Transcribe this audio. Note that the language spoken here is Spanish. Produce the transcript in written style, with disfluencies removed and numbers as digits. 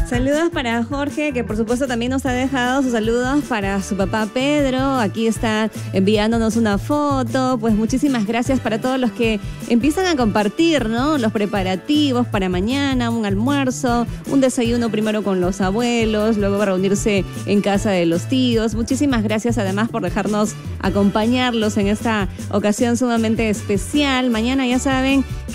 Saludos para Jorge, que por supuesto también nos ha dejado sus saludos para su papá Pedro. Aquí está enviándonos una foto. Pues muchísimas gracias para todos los que empiezan a compartir, ¿no? Los preparativos para mañana, un almuerzo, un desayuno primero con los abuelos, luego va a reunirse en casa de los tíos. Muchísimas gracias además por dejarnos acompañarlos en esta ocasión sumamente especial. Mañana ya saben